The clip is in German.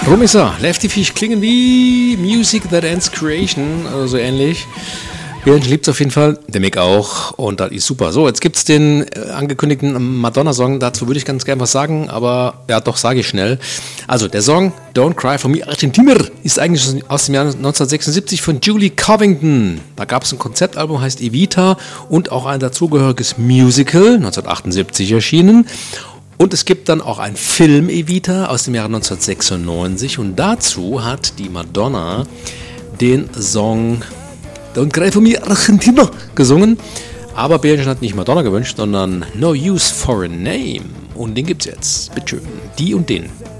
Rumissa, Lefty Fish klingen wie Music That Ends Creation, also so ähnlich. Björn liebt es auf jeden Fall, der Mick auch und das ist super. So, jetzt gibt es den angekündigten Madonna-Song, dazu würde ich ganz gerne was sagen, aber ja, doch, sage ich schnell. Also, der Song Don't Cry For Me Argentina ist eigentlich aus dem Jahr 1976 von Julie Covington. Da gab es ein Konzeptalbum, heißt Evita und auch ein dazugehöriges Musical, 1978 erschienen. Und es gibt dann auch einen Film Evita aus dem Jahre 1996 und dazu hat die Madonna den Song Don't Cry For Me Argentina gesungen. Aber Bärchen hat nicht Madonna gewünscht, sondern No Use For A Name. Und den gibt's jetzt. Bitteschön. Die und den.